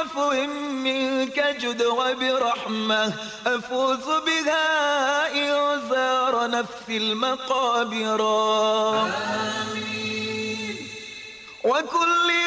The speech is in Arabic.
بعفو منك جد وبرحمة أفوز بها إن زار نفسي المقابر. آمين. وكل